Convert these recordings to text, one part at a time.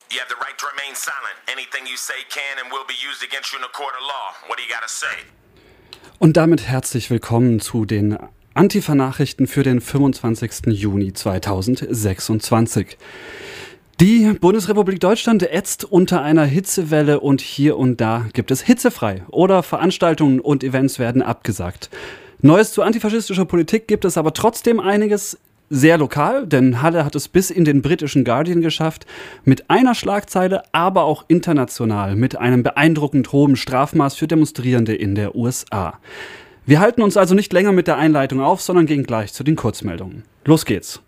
You have the right to remain silent. Anything you say can and will be used against you in a court of law. What do you gotta say? Und damit herzlich willkommen zu den Antifa-Nachrichten für den 25. Juni 2026. Die Bundesrepublik Deutschland ätzt unter einer Hitzewelle und hier und da gibt es hitzefrei oder Veranstaltungen und Events werden abgesagt. Neues zu antifaschistischer Politik gibt es aber trotzdem einiges. Sehr lokal, denn Halle hat es bis in den britischen Guardian geschafft, mit einer Schlagzeile, aber auch international, mit einem beeindruckend hohen Strafmaß für Demonstrierende in der USA. Wir halten uns also nicht länger mit der Einleitung auf, sondern gehen gleich zu den Kurzmeldungen. Los geht's!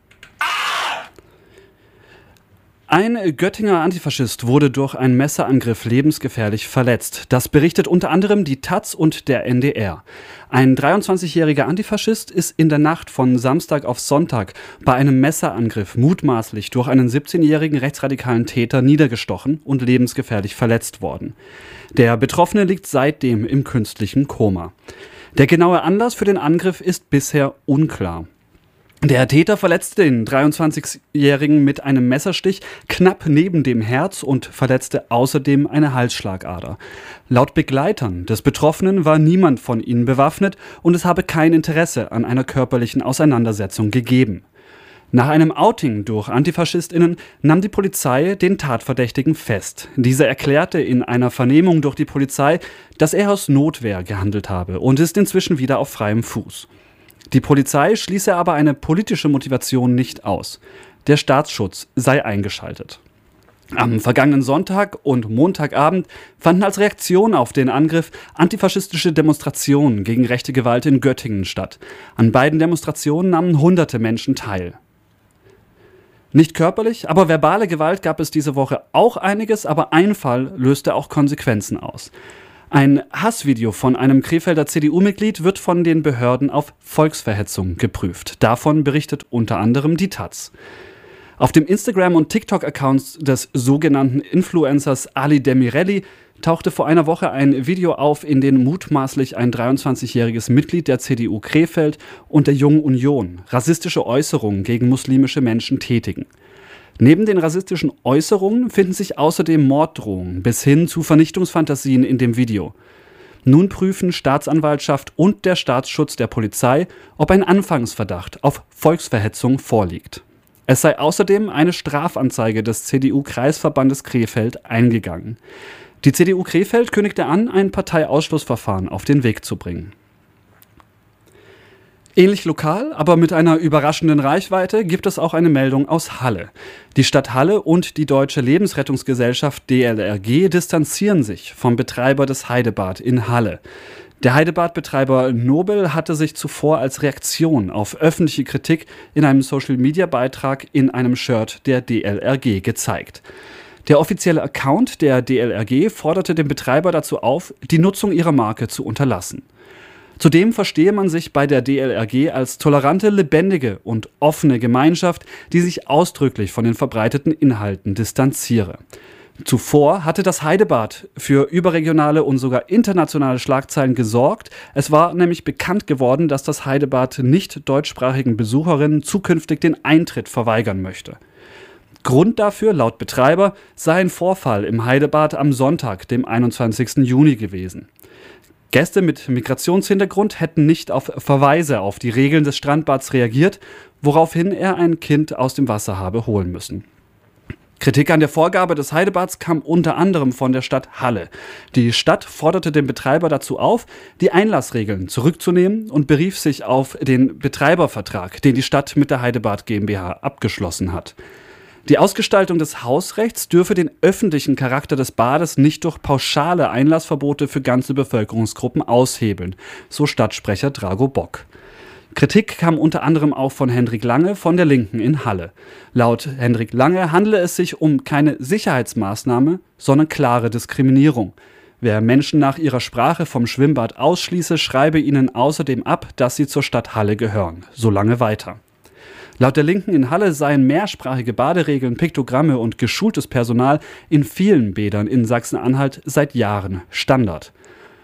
Ein Göttinger Antifaschist wurde durch einen Messerangriff lebensgefährlich verletzt. Das berichtet unter anderem die taz und der NDR. Ein 23-jähriger Antifaschist ist in der Nacht von Samstag auf Sonntag bei einem Messerangriff mutmaßlich durch einen 17-jährigen rechtsradikalen Täter niedergestochen und lebensgefährlich verletzt worden. Der Betroffene liegt seitdem im künstlichen Koma. Der genaue Anlass für den Angriff ist bisher unklar. Der Täter verletzte den 23-Jährigen mit einem Messerstich knapp neben dem Herz und verletzte außerdem eine Halsschlagader. Laut Begleitern des Betroffenen war niemand von ihnen bewaffnet und es habe kein Interesse an einer körperlichen Auseinandersetzung gegeben. Nach einem Outing durch AntifaschistInnen nahm die Polizei den Tatverdächtigen fest. Dieser erklärte in einer Vernehmung durch die Polizei, dass er aus Notwehr gehandelt habe und ist inzwischen wieder auf freiem Fuß. Die Polizei schließe aber eine politische Motivation nicht aus. Der Staatsschutz sei eingeschaltet. Am vergangenen Sonntag und Montagabend fanden als Reaktion auf den Angriff antifaschistische Demonstrationen gegen rechte Gewalt in Göttingen statt. An beiden Demonstrationen nahmen hunderte Menschen teil. Nicht körperlich, aber verbale Gewalt gab es diese Woche auch einiges, aber ein Fall löste auch Konsequenzen aus. Ein Hassvideo von einem Krefelder CDU-Mitglied wird von den Behörden auf Volksverhetzung geprüft. Davon berichtet unter anderem die taz. Auf dem Instagram- und TikTok-Account des sogenannten Influencers Ali Demirelli tauchte vor einer Woche ein Video auf, in dem mutmaßlich ein 23-jähriges Mitglied der CDU Krefeld und der Jungen Union rassistische Äußerungen gegen muslimische Menschen tätigen. Neben den rassistischen Äußerungen finden sich außerdem Morddrohungen bis hin zu Vernichtungsfantasien in dem Video. Nun prüfen Staatsanwaltschaft und der Staatsschutz der Polizei, ob ein Anfangsverdacht auf Volksverhetzung vorliegt. Es sei außerdem eine Strafanzeige des CDU-Kreisverbandes Krefeld eingegangen. Die CDU Krefeld kündigte an, ein Parteiausschlussverfahren auf den Weg zu bringen. Ähnlich lokal, aber mit einer überraschenden Reichweite gibt es auch eine Meldung aus Halle. Die Stadt Halle und die Deutsche Lebensrettungsgesellschaft DLRG distanzieren sich vom Betreiber des Heidebad in Halle. Der Heidebad-Betreiber Nobel hatte sich zuvor als Reaktion auf öffentliche Kritik in einem Social-Media-Beitrag in einem Shirt der DLRG gezeigt. Der offizielle Account der DLRG forderte den Betreiber dazu auf, die Nutzung ihrer Marke zu unterlassen. Zudem verstehe man sich bei der DLRG als tolerante, lebendige und offene Gemeinschaft, die sich ausdrücklich von den verbreiteten Inhalten distanziere. Zuvor hatte das Heidebad für überregionale und sogar internationale Schlagzeilen gesorgt. Es war nämlich bekannt geworden, dass das Heidebad nicht deutschsprachigen Besucherinnen zukünftig den Eintritt verweigern möchte. Grund dafür, laut Betreiber, sei ein Vorfall im Heidebad am Sonntag, dem 21. Juni gewesen. Gäste mit Migrationshintergrund hätten nicht auf Verweise auf die Regeln des Strandbads reagiert, woraufhin er ein Kind aus dem Wasser habe holen müssen. Kritik an der Vorgabe des Heidebads kam unter anderem von der Stadt Halle. Die Stadt forderte den Betreiber dazu auf, die Einlassregeln zurückzunehmen und berief sich auf den Betreibervertrag, den die Stadt mit der Heidebad GmbH abgeschlossen hat. Die Ausgestaltung des Hausrechts dürfe den öffentlichen Charakter des Bades nicht durch pauschale Einlassverbote für ganze Bevölkerungsgruppen aushebeln, so Stadtsprecher Drago Bock. Kritik kam unter anderem auch von Hendrik Lange von der Linken in Halle. Laut Hendrik Lange handele es sich um keine Sicherheitsmaßnahme, sondern klare Diskriminierung. Wer Menschen nach ihrer Sprache vom Schwimmbad ausschließe, schreibe ihnen außerdem ab, dass sie zur Stadt Halle gehören. So lange weiter. Laut der Linken in Halle seien mehrsprachige Baderegeln, Piktogramme und geschultes Personal in vielen Bädern in Sachsen-Anhalt seit Jahren Standard.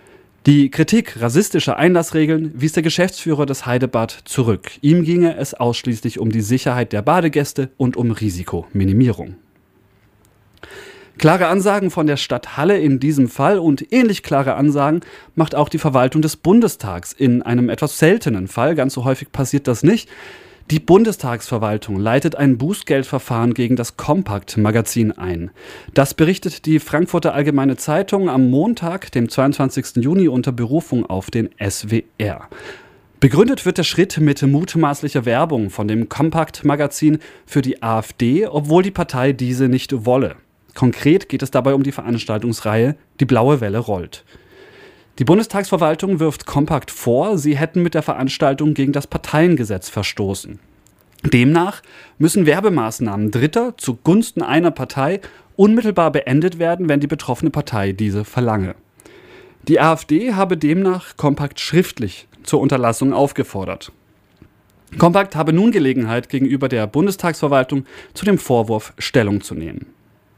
Die Kritik rassistischer Einlassregeln wies der Geschäftsführer des Heidebad zurück. Ihm ginge es ausschließlich um die Sicherheit der Badegäste und um Risikominimierung. Klare Ansagen von der Stadt Halle in diesem Fall und ähnlich klare Ansagen macht auch die Verwaltung des Bundestags in einem etwas seltenen Fall. Ganz so häufig passiert das nicht. Die Bundestagsverwaltung leitet ein Bußgeldverfahren gegen das Kompakt-Magazin ein. Das berichtet die Frankfurter Allgemeine Zeitung am Montag, dem 22. Juni, unter Berufung auf den SWR. Begründet wird der Schritt mit mutmaßlicher Werbung von dem Kompakt-Magazin für die AfD, obwohl die Partei diese nicht wolle. Konkret geht es dabei um die Veranstaltungsreihe Die blaue Welle rollt. Die Bundestagsverwaltung wirft Kompakt vor, sie hätten mit der Veranstaltung gegen das Parteiengesetz verstoßen. Demnach müssen Werbemaßnahmen Dritter zugunsten einer Partei unmittelbar beendet werden, wenn die betroffene Partei diese verlange. Die AfD habe demnach Kompakt schriftlich zur Unterlassung aufgefordert. Kompakt habe nun Gelegenheit, gegenüber der Bundestagsverwaltung zu dem Vorwurf Stellung zu nehmen.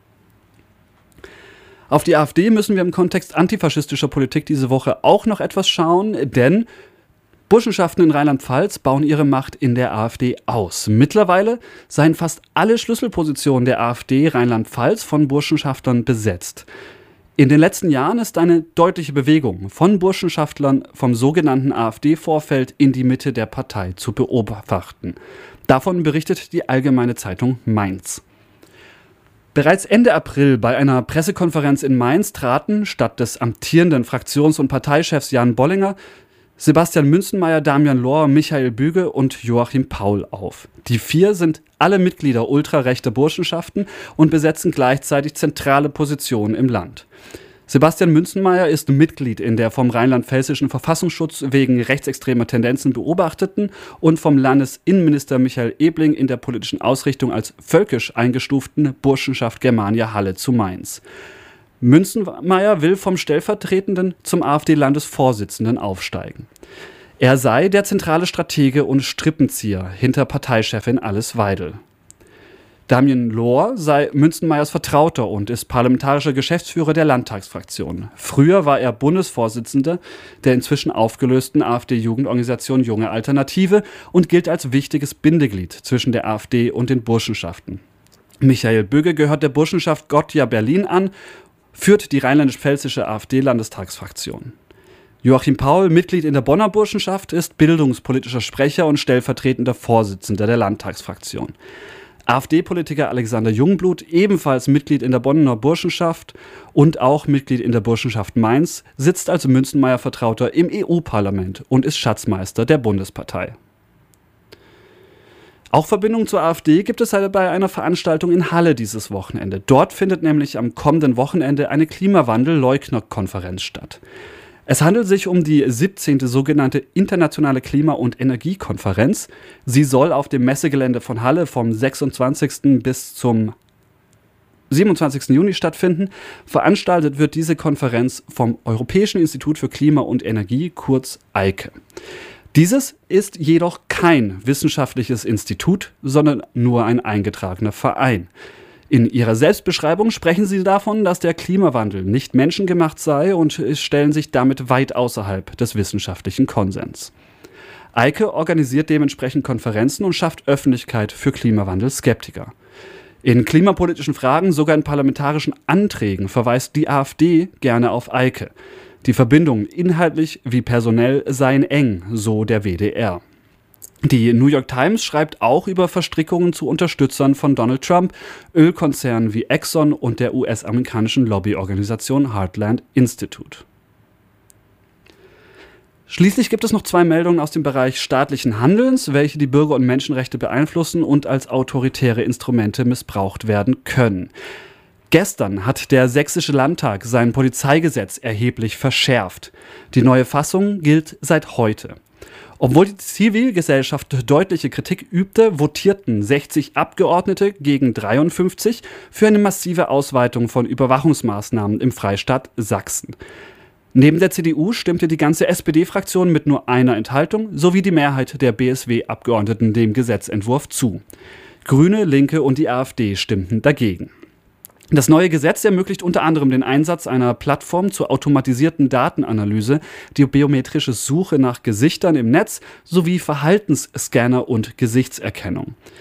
Auf die AfD müssen wir im Kontext antifaschistischer Politik diese Woche auch noch etwas schauen, denn Burschenschaften in Rheinland-Pfalz bauen ihre Macht in der AfD aus. Mittlerweile seien fast alle Schlüsselpositionen der AfD Rheinland-Pfalz von Burschenschaftlern besetzt. In den letzten Jahren ist eine deutliche Bewegung von Burschenschaftlern vom sogenannten AfD-Vorfeld in die Mitte der Partei zu beobachten. Davon berichtet die Allgemeine Zeitung Mainz. Bereits Ende April bei einer Pressekonferenz in Mainz traten statt des amtierenden Fraktions- und Parteichefs Jan Bollinger Sebastian Münzenmaier, Damian Lohr, Michael Büge und Joachim Paul auf. Die vier sind alle Mitglieder ultrarechter Burschenschaften und besetzen gleichzeitig zentrale Positionen im Land. Sebastian Münzenmaier ist Mitglied in der vom rheinland-pfälzischen Verfassungsschutz wegen rechtsextremer Tendenzen beobachteten und vom Landesinnenminister Michael Ebling in der politischen Ausrichtung als völkisch eingestuften Burschenschaft Germania Halle zu Mainz. Münzenmaier will vom Stellvertretenden zum AfD-Landesvorsitzenden aufsteigen. Er sei der zentrale Stratege und Strippenzieher hinter Parteichefin Alice Weidel. Damian Lohr sei Münzenmaiers Vertrauter und ist parlamentarischer Geschäftsführer der Landtagsfraktion. Früher war er Bundesvorsitzender der inzwischen aufgelösten AfD-Jugendorganisation Junge Alternative und gilt als wichtiges Bindeglied zwischen der AfD und den Burschenschaften. Michael Büge gehört der Burschenschaft Gottja Berlin an, führt die rheinländisch-pfälzische AfD-Landestagsfraktion. Joachim Paul, Mitglied in der Bonner Burschenschaft, ist bildungspolitischer Sprecher und stellvertretender Vorsitzender der Landtagsfraktion. AfD-Politiker Alexander Jungblut, ebenfalls Mitglied in der Bonner Burschenschaft und auch Mitglied in der Burschenschaft Mainz, sitzt als Münzenmaier-Vertrauter im EU-Parlament und ist Schatzmeister der Bundespartei. Auch Verbindungen zur AfD gibt es bei einer Veranstaltung in Halle dieses Wochenende. Dort findet nämlich am kommenden Wochenende eine Klimawandel-Leugner-Konferenz statt. Es handelt sich um die 17. sogenannte Internationale Klima- und Energiekonferenz. Sie soll auf dem Messegelände von Halle vom 26. bis zum 27. Juni stattfinden. Veranstaltet wird diese Konferenz vom Europäischen Institut für Klima und Energie, kurz EIKE. Dieses ist jedoch kein wissenschaftliches Institut, sondern nur ein eingetragener Verein. In ihrer Selbstbeschreibung sprechen sie davon, dass der Klimawandel nicht menschengemacht sei und stellen sich damit weit außerhalb des wissenschaftlichen Konsens. EIKE organisiert dementsprechend Konferenzen und schafft Öffentlichkeit für Klimawandelskeptiker. In klimapolitischen Fragen, sogar in parlamentarischen Anträgen, verweist die AfD gerne auf EIKE. Die Verbindungen inhaltlich wie personell seien eng, so der WDR. Die New York Times schreibt auch über Verstrickungen zu Unterstützern von Donald Trump, Ölkonzernen wie Exxon und der US-amerikanischen Lobbyorganisation Heartland Institute. Schließlich gibt es noch 2 Meldungen aus dem Bereich staatlichen Handelns, welche die Bürger- und Menschenrechte beeinflussen und als autoritäre Instrumente missbraucht werden können. Gestern hat der Sächsische Landtag sein Polizeigesetz erheblich verschärft. Die neue Fassung gilt seit heute. Obwohl die Zivilgesellschaft deutliche Kritik übte, votierten 60 Abgeordnete gegen 53 für eine massive Ausweitung von Überwachungsmaßnahmen im Freistaat Sachsen. Neben der CDU stimmte die ganze SPD-Fraktion mit nur einer Enthaltung sowie die Mehrheit der BSW-Abgeordneten dem Gesetzentwurf zu. Grüne, Linke und die AfD stimmten dagegen. Das neue Gesetz ermöglicht unter anderem den Einsatz einer Plattform zur automatisierten Datenanalyse, die biometrische Suche nach Gesichtern im Netz sowie Verhaltensscanner und Gesichtserkennung.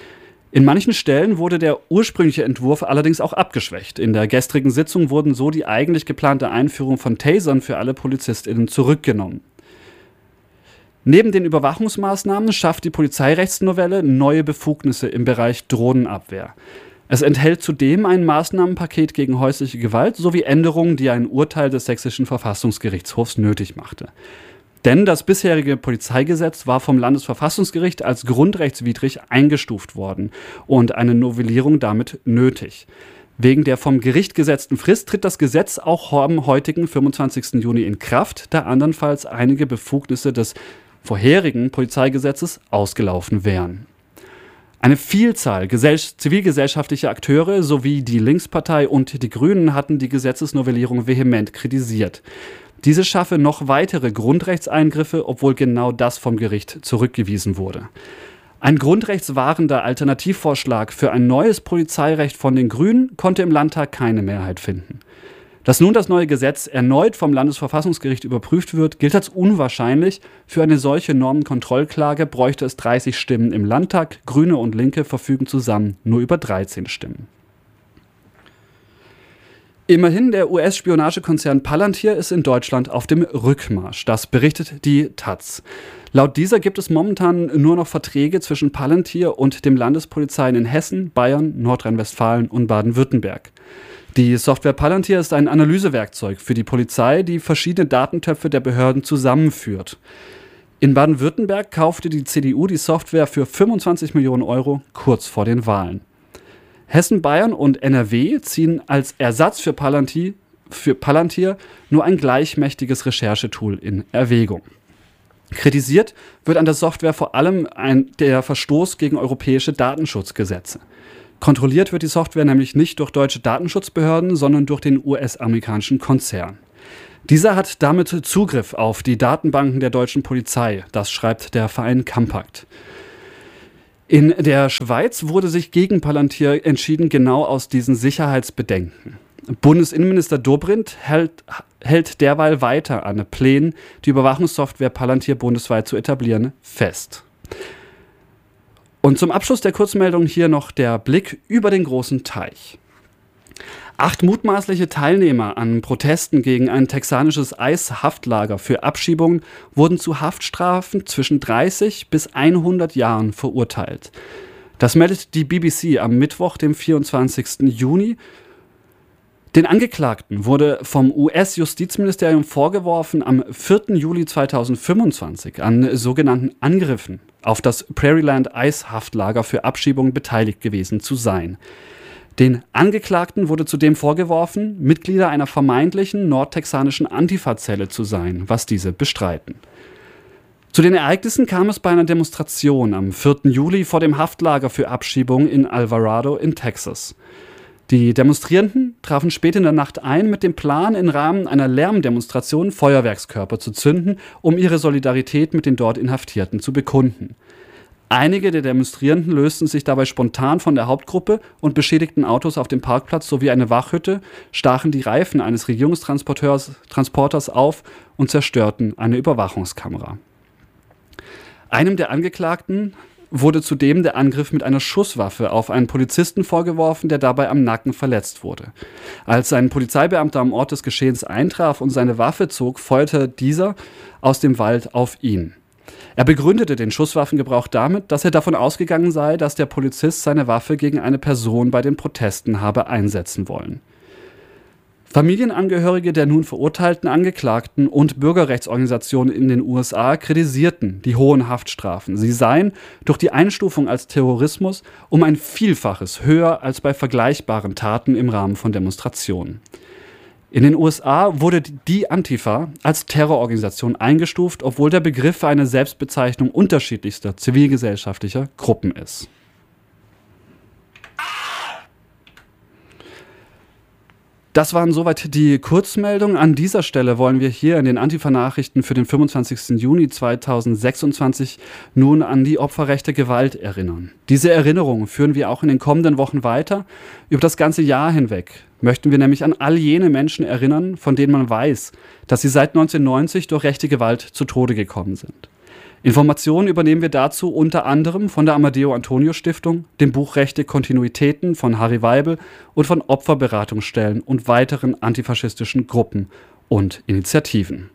In manchen Stellen wurde der ursprüngliche Entwurf allerdings auch abgeschwächt. In der gestrigen Sitzung wurden so die eigentlich geplante Einführung von Tasern für alle PolizistInnen zurückgenommen. Neben den Überwachungsmaßnahmen schafft die Polizeirechtsnovelle neue Befugnisse im Bereich Drohnenabwehr. Es enthält zudem ein Maßnahmenpaket gegen häusliche Gewalt sowie Änderungen, die ein Urteil des Sächsischen Verfassungsgerichtshofs nötig machte. Denn das bisherige Polizeigesetz war vom Landesverfassungsgericht als grundrechtswidrig eingestuft worden und eine Novellierung damit nötig. Wegen der vom Gericht gesetzten Frist tritt das Gesetz auch am heutigen 25. Juni in Kraft, da andernfalls einige Befugnisse des vorherigen Polizeigesetzes ausgelaufen wären. Eine Vielzahl zivilgesellschaftlicher Akteure sowie die Linkspartei und die Grünen hatten die Gesetzesnovellierung vehement kritisiert. Diese schaffe noch weitere Grundrechtseingriffe, obwohl genau das vom Gericht zurückgewiesen wurde. Ein grundrechtswahrender Alternativvorschlag für ein neues Polizeirecht von den Grünen konnte im Landtag keine Mehrheit finden. Dass nun das neue Gesetz erneut vom Landesverfassungsgericht überprüft wird, gilt als unwahrscheinlich. Für eine solche Normenkontrollklage bräuchte es 30 Stimmen im Landtag. Grüne und Linke verfügen zusammen nur über 13 Stimmen. Immerhin, der US-Spionagekonzern Palantir ist in Deutschland auf dem Rückmarsch. Das berichtet die Taz. Laut dieser gibt es momentan nur noch Verträge zwischen Palantir und dem Landespolizeien in Hessen, Bayern, Nordrhein-Westfalen und Baden-Württemberg. Die Software Palantir ist ein Analysewerkzeug für die Polizei, die verschiedene Datentöpfe der Behörden zusammenführt. In Baden-Württemberg kaufte die CDU die Software für 25 Millionen Euro kurz vor den Wahlen. Hessen, Bayern und NRW ziehen als Ersatz für Palantir nur ein gleichmächtiges Recherchetool in Erwägung. Kritisiert wird an der Software vor allem der Verstoß gegen europäische Datenschutzgesetze. Kontrolliert wird die Software nämlich nicht durch deutsche Datenschutzbehörden, sondern durch den US-amerikanischen Konzern. Dieser hat damit Zugriff auf die Datenbanken der deutschen Polizei, das schreibt der Verein Campact. In der Schweiz wurde sich gegen Palantir entschieden, genau aus diesen Sicherheitsbedenken. Bundesinnenminister Dobrindt hält derweil weiter an Plänen, die Überwachungssoftware Palantir bundesweit zu etablieren, fest. Und zum Abschluss der Kurzmeldung hier noch der Blick über den großen Teich. 8 mutmaßliche Teilnehmer an Protesten gegen ein texanisches Eishaftlager für Abschiebungen wurden zu Haftstrafen zwischen 30 bis 100 Jahren verurteilt. Das meldet die BBC am Mittwoch, dem 24. Juni. Den Angeklagten wurde vom US-Justizministerium vorgeworfen, am 4. Juli 2025 an sogenannten Angriffen auf das Prairieland Eishaftlager für Abschiebungen beteiligt gewesen zu sein. Den Angeklagten wurde zudem vorgeworfen, Mitglieder einer vermeintlichen nordtexanischen Antifa-Zelle zu sein, was diese bestreiten. Zu den Ereignissen kam es bei einer Demonstration am 4. Juli vor dem Haftlager für Abschiebungen in Alvarado in Texas. Die Demonstrierenden trafen spät in der Nacht ein mit dem Plan, im Rahmen einer Lärmdemonstration Feuerwerkskörper zu zünden, um ihre Solidarität mit den dort Inhaftierten zu bekunden. Einige der Demonstrierenden lösten sich dabei spontan von der Hauptgruppe und beschädigten Autos auf dem Parkplatz sowie eine Wachhütte, stachen die Reifen eines Regierungstransporters auf und zerstörten eine Überwachungskamera. Einem der Angeklagten wurde zudem der Angriff mit einer Schusswaffe auf einen Polizisten vorgeworfen, der dabei am Nacken verletzt wurde. Als ein Polizeibeamter am Ort des Geschehens eintraf und seine Waffe zog, feuerte dieser aus dem Wald auf ihn. Er begründete den Schusswaffengebrauch damit, dass er davon ausgegangen sei, dass der Polizist seine Waffe gegen eine Person bei den Protesten habe einsetzen wollen. Familienangehörige der nun verurteilten Angeklagten und Bürgerrechtsorganisationen in den USA kritisierten die hohen Haftstrafen. Sie seien durch die Einstufung als Terrorismus um ein Vielfaches höher als bei vergleichbaren Taten im Rahmen von Demonstrationen. In den USA wurde die Antifa als Terrororganisation eingestuft, obwohl der Begriff eine Selbstbezeichnung unterschiedlichster zivilgesellschaftlicher Gruppen ist. Das waren soweit die Kurzmeldungen. An dieser Stelle wollen wir hier in den Antifa-Nachrichten für den 25. Juni 2026 nun an die opferrechte Gewalt erinnern. Diese Erinnerung führen wir auch in den kommenden Wochen weiter. Über das ganze Jahr hinweg möchten wir nämlich an all jene Menschen erinnern, von denen man weiß, dass sie seit 1990 durch rechte Gewalt zu Tode gekommen sind. Informationen übernehmen wir dazu unter anderem von der Amadeo Antonio Stiftung, dem Buch Rechte Kontinuitäten von Harry Weibel und von Opferberatungsstellen und weiteren antifaschistischen Gruppen und Initiativen.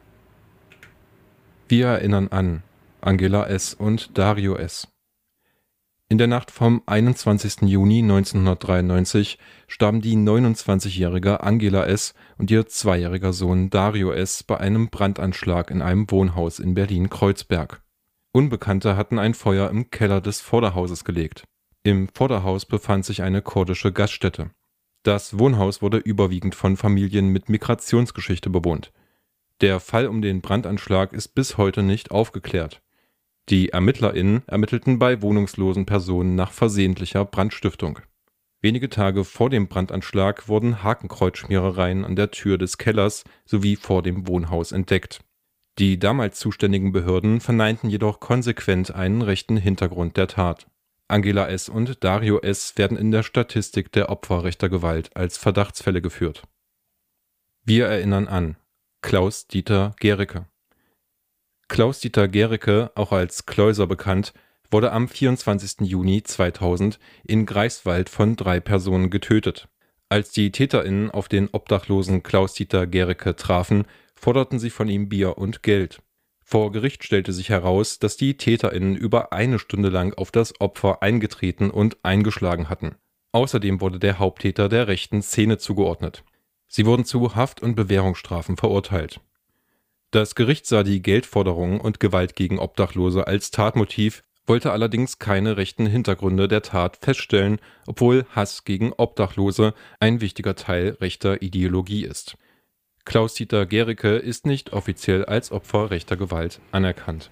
Wir erinnern an Angela S. und Dario S. In der Nacht vom 21. Juni 1993 starben die 29-jährige Angela S. und ihr 2-jähriger Sohn Dario S. bei einem Brandanschlag in einem Wohnhaus in Berlin-Kreuzberg. Unbekannte hatten ein Feuer im Keller des Vorderhauses gelegt. Im Vorderhaus befand sich eine kurdische Gaststätte. Das Wohnhaus wurde überwiegend von Familien mit Migrationsgeschichte bewohnt. Der Fall um den Brandanschlag ist bis heute nicht aufgeklärt. Die ErmittlerInnen ermittelten bei wohnungslosen Personen nach versehentlicher Brandstiftung. Wenige Tage vor dem Brandanschlag wurden Hakenkreuzschmierereien an der Tür des Kellers sowie vor dem Wohnhaus entdeckt. Die damals zuständigen Behörden verneinten jedoch konsequent einen rechten Hintergrund der Tat. Angela S. und Dario S. werden in der Statistik der Opfer rechter Gewalt als Verdachtsfälle geführt. Wir erinnern an Klaus-Dieter Gericke. Klaus-Dieter Gericke, auch als Kleuser bekannt, wurde am 24. Juni 2000 in Greifswald von 3 Personen getötet. Als die TäterInnen auf den obdachlosen Klaus-Dieter Gericke trafen, forderten sie von ihm Bier und Geld. Vor Gericht stellte sich heraus, dass die TäterInnen über 1 Stunde lang auf das Opfer eingetreten und eingeschlagen hatten. Außerdem wurde der Haupttäter der rechten Szene zugeordnet. Sie wurden zu Haft- und Bewährungsstrafen verurteilt. Das Gericht sah die Geldforderungen und Gewalt gegen Obdachlose als Tatmotiv, wollte allerdings keine rechten Hintergründe der Tat feststellen, obwohl Hass gegen Obdachlose ein wichtiger Teil rechter Ideologie ist. Klaus-Dieter Gericke ist nicht offiziell als Opfer rechter Gewalt anerkannt.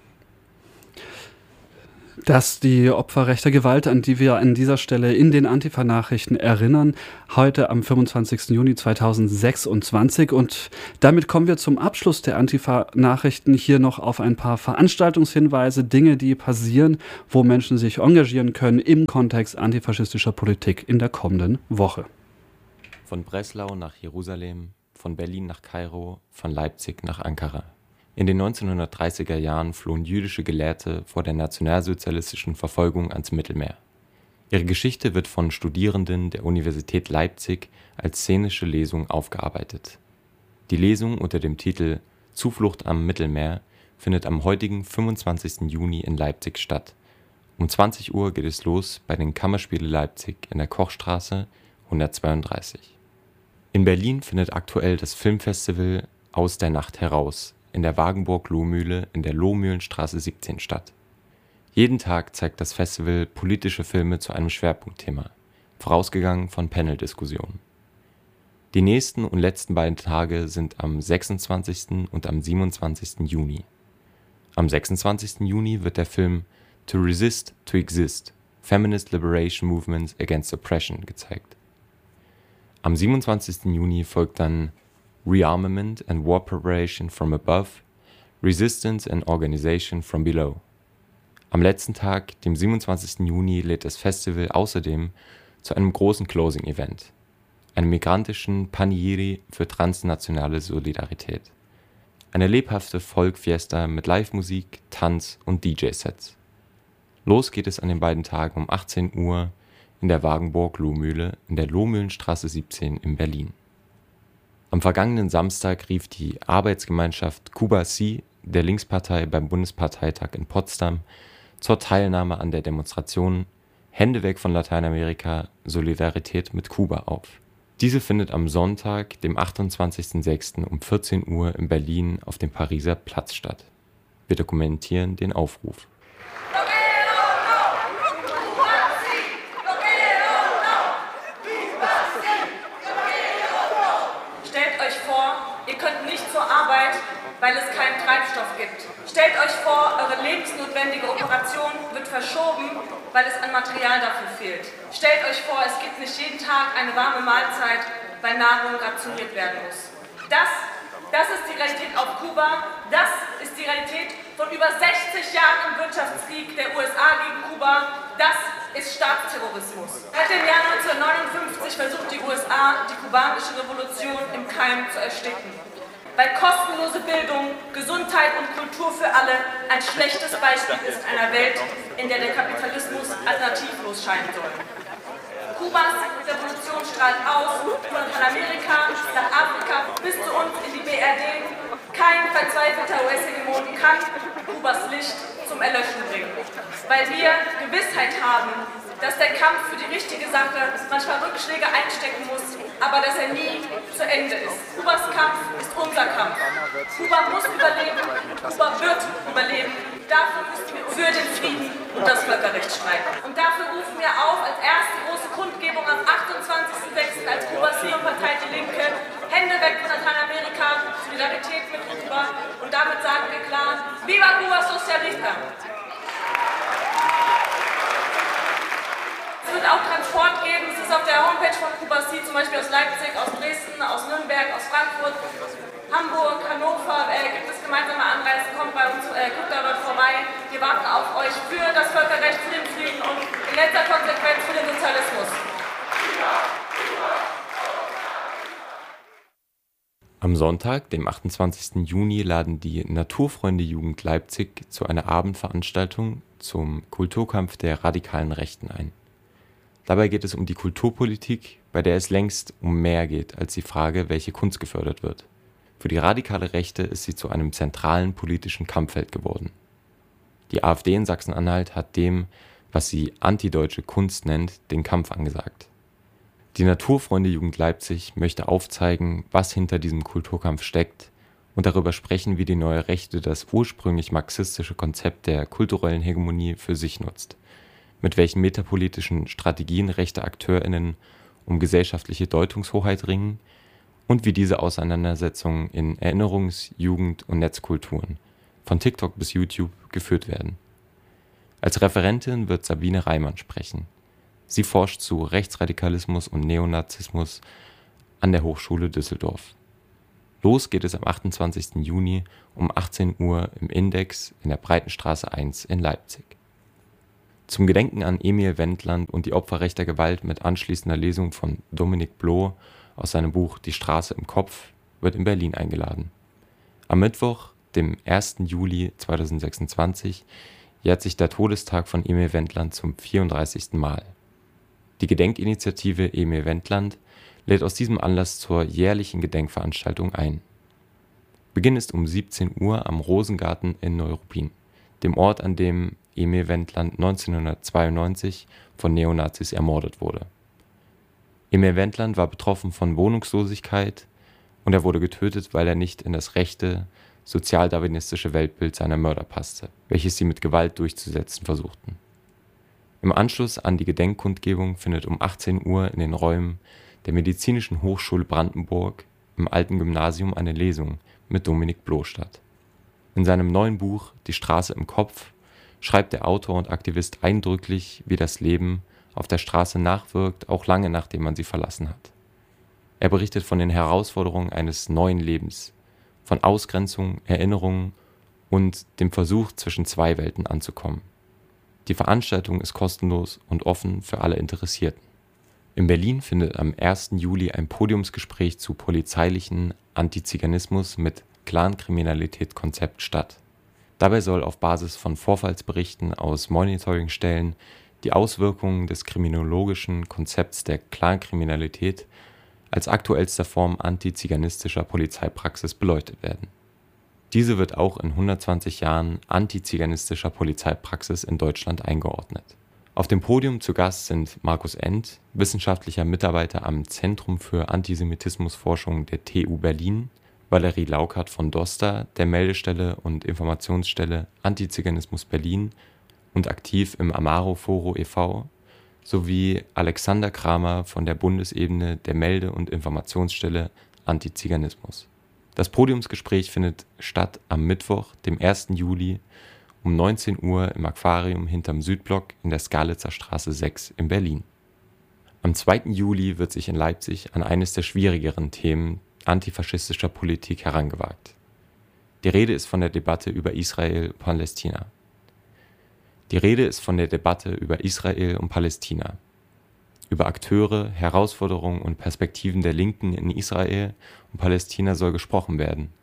Dass die Opfer rechter Gewalt, an die wir an dieser Stelle in den Antifa-Nachrichten erinnern, heute am 25. Juni 2026. Und damit kommen wir zum Abschluss der Antifa-Nachrichten hier noch auf ein paar Veranstaltungshinweise, Dinge, die passieren, wo Menschen sich engagieren können im Kontext antifaschistischer Politik in der kommenden Woche. Von Breslau nach Jerusalem, von Berlin nach Kairo, von Leipzig nach Ankara. In den 1930er Jahren flohen jüdische Gelehrte vor der nationalsozialistischen Verfolgung ans Mittelmeer. Ihre Geschichte wird von Studierenden der Universität Leipzig als szenische Lesung aufgearbeitet. Die Lesung unter dem Titel Zuflucht am Mittelmeer findet am heutigen 25. Juni in Leipzig statt. Um 20 Uhr geht es los bei den Kammerspiele Leipzig in der Kochstraße 132. In Berlin findet aktuell das Filmfestival Aus der Nacht heraus in der Wagenburg-Lohmühle in der Lohmühlenstraße 17 statt. Jeden Tag zeigt das Festival politische Filme zu einem Schwerpunktthema, vorausgegangen von Paneldiskussionen. Die nächsten und letzten beiden Tage sind am 26. und am 27. Juni. Am 26. Juni wird der Film To Resist, to Exist – Feminist Liberation Movements Against Oppression gezeigt. Am 27. Juni folgt dann Rearmament and War Preparation from Above, Resistance and Organization from Below. Am letzten Tag, dem 27. Juni, lädt das Festival außerdem zu einem großen Closing-Event, einem migrantischen Panegyri für transnationale Solidarität. Eine lebhafte Folk-Fiesta mit Live-Musik, Tanz und DJ-Sets. Los geht es an den beiden Tagen um 18 Uhr in der Wagenburg-Lohmühle in der Lohmühlenstraße 17 in Berlin. Am vergangenen Samstag rief die Arbeitsgemeinschaft Cuba Sí der Linkspartei beim Bundesparteitag in Potsdam zur Teilnahme an der Demonstration Hände weg von Lateinamerika, Solidarität mit Kuba auf. Diese findet am Sonntag, dem 28.06. um 14 Uhr in Berlin auf dem Pariser Platz statt. Wir dokumentieren den Aufruf. Weil es keinen Treibstoff gibt. Stellt euch vor, eure lebensnotwendige Operation wird verschoben, weil es an Material dafür fehlt. Stellt euch vor, es gibt nicht jeden Tag eine warme Mahlzeit, weil Nahrung rationiert werden muss. Das ist die Realität auf Kuba. Das ist die Realität von über 60 Jahren Wirtschaftskrieg der USA gegen Kuba. Das ist Staatsterrorismus. Seit dem Jahr 1959 versucht die USA, die kubanische Revolution im Keim zu ersticken. weil kostenlose Bildung, Gesundheit und Kultur für alle ein schlechtes Beispiel ist in einer Welt, in der der Kapitalismus alternativlos scheinen soll. Kubas Revolution strahlt aus, von Lateinamerika nach Afrika bis zu uns in die BRD. Kein verzweifelter US-Hegemon kann Kubas Licht zum Erlöschen bringen, weil wir Gewissheit haben, dass der Kampf für die richtige Sache manchmal Rückschläge einstecken muss, aber dass er nie zu Ende ist. Kubas Kampf ist unser Kampf. Kuba muss überleben, Kuba wird überleben. Dafür müssen wir für den Frieden und das Völkerrecht streiten. Und dafür rufen wir auf, als erste große Kundgebung am 28.06. als Kubas Partei Die Linke, Hände weg von Lateinamerika, Solidarität mit Kuba. Und damit sagen wir klar, Viva Cuba Socialista! Es wird auch Transport geben, es ist auf der Homepage von Kuba Sie, zum Beispiel aus Leipzig, aus Dresden, aus Nürnberg, aus Frankfurt, Hamburg, Hannover, gibt es gemeinsame Anreisen, kommt bei uns, guckt da dort vorbei. Wir warten auf euch für das Völkerrecht, für den Frieden und in letzter Konsequenz für den Sozialismus. Am Sonntag, dem 28. Juni, laden die Naturfreunde Jugend Leipzig zu einer Abendveranstaltung zum Kulturkampf der radikalen Rechten ein. Dabei geht es um die Kulturpolitik, bei der es längst um mehr geht als die Frage, welche Kunst gefördert wird. Für die radikale Rechte ist sie zu einem zentralen politischen Kampffeld geworden. Die AfD in Sachsen-Anhalt hat dem, was sie antideutsche Kunst nennt, den Kampf angesagt. Die Naturfreunde Jugend Leipzig möchte aufzeigen, was hinter diesem Kulturkampf steckt und darüber sprechen, wie die neue Rechte das ursprünglich marxistische Konzept der kulturellen Hegemonie für sich nutzt, mit welchen metapolitischen Strategien rechte AkteurInnen um gesellschaftliche Deutungshoheit ringen und wie diese Auseinandersetzungen in Erinnerungs-, Jugend- und Netzkulturen, von TikTok bis YouTube, geführt werden. Als Referentin wird Sabine Reimann sprechen. Sie forscht zu Rechtsradikalismus und Neonazismus an der Hochschule Düsseldorf. Los geht es am 28. Juni um 18 Uhr im Index in der Breitenstraße 1 in Leipzig. Zum Gedenken an Emil Wendland und die Opfer rechter Gewalt mit anschließender Lesung von Dominik Bloh aus seinem Buch Die Straße im Kopf wird in Berlin eingeladen. Am Mittwoch, dem 1. Juli 2026, jährt sich der Todestag von Emil Wendland zum 34. Mal. Die Gedenkinitiative Emil Wendland lädt aus diesem Anlass zur jährlichen Gedenkveranstaltung ein. Beginn ist um 17 Uhr am Rosengarten in Neuruppin, dem Ort, an dem Emil Wendland 1992 von Neonazis ermordet wurde. Emil Wendland war betroffen von Wohnungslosigkeit und er wurde getötet, weil er nicht in das rechte, sozialdarwinistische Weltbild seiner Mörder passte, welches sie mit Gewalt durchzusetzen versuchten. Im Anschluss an die Gedenkkundgebung findet um 18 Uhr in den Räumen der Medizinischen Hochschule Brandenburg im Alten Gymnasium eine Lesung mit Dominik Bloh statt. In seinem neuen Buch Die Straße im Kopf schreibt der Autor und Aktivist eindrücklich, wie das Leben auf der Straße nachwirkt, auch lange nachdem man sie verlassen hat. Er berichtet von den Herausforderungen eines neuen Lebens, von Ausgrenzung, Erinnerungen und dem Versuch, zwischen zwei Welten anzukommen. Die Veranstaltung ist kostenlos und offen für alle Interessierten. In Berlin findet am 1. Juli ein Podiumsgespräch zu polizeilichen Antiziganismus mit Clankriminalität-Konzept statt. Dabei soll auf Basis von Vorfallsberichten aus Monitoringstellen die Auswirkungen des kriminologischen Konzepts der Clankriminalität als aktuellster Form antiziganistischer Polizeipraxis beleuchtet werden. Diese wird auch in 120 Jahren antiziganistischer Polizeipraxis in Deutschland eingeordnet. Auf dem Podium zu Gast sind Markus Endt, wissenschaftlicher Mitarbeiter am Zentrum für Antisemitismusforschung der TU Berlin, Valerie Laukert von DOSTA, der Meldestelle und Informationsstelle Antiziganismus Berlin und aktiv im Amaro Foro e.V., sowie Alexander Kramer von der Bundesebene der Melde- und Informationsstelle Antiziganismus. Das Podiumsgespräch findet statt am Mittwoch, dem 1. Juli um 19 Uhr im Aquarium hinterm Südblock in der Skalitzer Straße 6 in Berlin. Am 2. Juli wird sich in Leipzig an eines der schwierigeren Themen antifaschistischer Politik herangewagt. Die Rede ist von der Debatte über Israel-Palästina. Über Akteure, Herausforderungen und Perspektiven der Linken in Israel und Palästina soll gesprochen werden,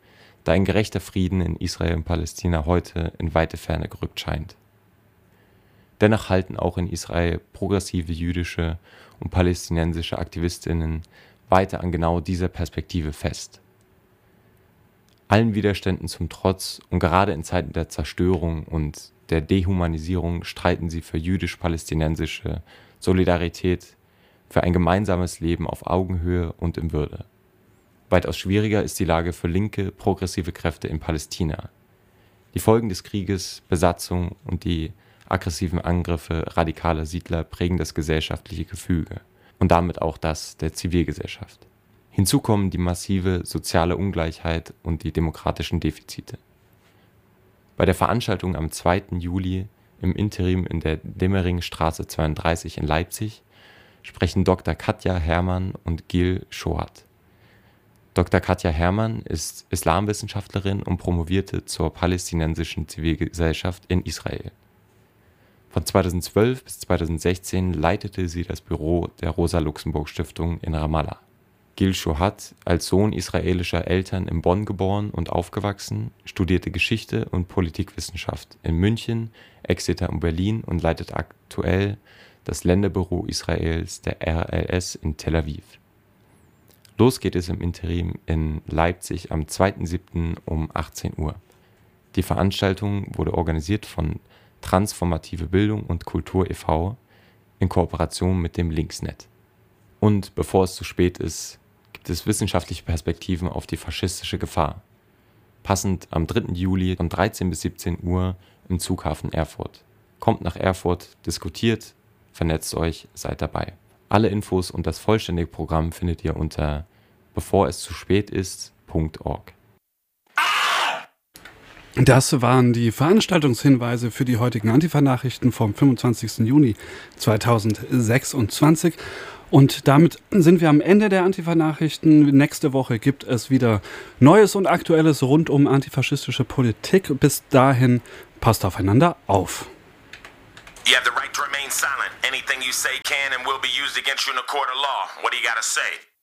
da ein gerechter Frieden in Israel und Palästina heute in weite Ferne gerückt scheint. Dennoch halten auch in Israel progressive jüdische und palästinensische Aktivistinnen weiter an genau dieser Perspektive fest. Allen Widerständen zum Trotz und gerade in Zeiten der Zerstörung und der Dehumanisierung streiten sie für jüdisch-palästinensische Solidarität, für ein gemeinsames Leben auf Augenhöhe und in Würde. Weitaus schwieriger ist die Lage für linke, progressive Kräfte in Palästina. Die Folgen des Krieges, Besatzung und die aggressiven Angriffe radikaler Siedler prägen das gesellschaftliche Gefüge und damit auch das der Zivilgesellschaft. Hinzu kommen die massive soziale Ungleichheit und die demokratischen Defizite. Bei der Veranstaltung am 2. Juli im Interim in der Demmeringstraße 32 in Leipzig sprechen Dr. Katja Hermann und Gil Shohat. Dr. Katja Hermann ist Islamwissenschaftlerin und promovierte zur palästinensischen Zivilgesellschaft in Israel. Von 2012 bis 2016 leitete sie das Büro der Rosa-Luxemburg-Stiftung in Ramallah. Gil Shohat, als Sohn israelischer Eltern in Bonn geboren und aufgewachsen, studierte Geschichte und Politikwissenschaft in München, Exeter und Berlin und leitet aktuell das Länderbüro Israels der RLS in Tel Aviv. Los geht es im Interim in Leipzig am 2.7. um 18 Uhr. Die Veranstaltung wurde organisiert von Transformative Bildung und Kultur e.V. in Kooperation mit dem Linksnet. Und bevor es zu spät ist, gibt es wissenschaftliche Perspektiven auf die faschistische Gefahr. Passend am 3. Juli von 13 bis 17 Uhr im Zughafen Erfurt. Kommt nach Erfurt, diskutiert, vernetzt euch, seid dabei. Alle Infos und das vollständige Programm findet ihr unter bevoreszuspät.org. Das waren die Veranstaltungshinweise für die heutigen Antifa-Nachrichten vom 25. Juni 2026. Und damit sind wir am Ende der Antifa-Nachrichten. Nächste Woche gibt es wieder Neues und Aktuelles rund um antifaschistische Politik. Bis dahin, passt aufeinander auf. You have the right to remain silent. Anything you say can and will be used against you in a court of law. What do you gotta say?